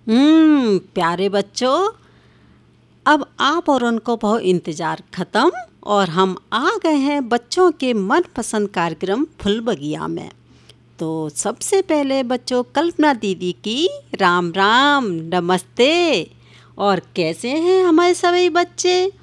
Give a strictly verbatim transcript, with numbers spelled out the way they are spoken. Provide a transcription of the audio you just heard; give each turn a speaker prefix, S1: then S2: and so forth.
S1: हम्म प्यारे बच्चों, अब आप और उनको बहुत इंतज़ार ख़त्म और हम आ गए हैं बच्चों के मनपसंद कार्यक्रम फुल बगिया में। तो सबसे पहले बच्चों, कल्पना दीदी की राम राम, नमस्ते। और कैसे हैं हमारे सभी बच्चे?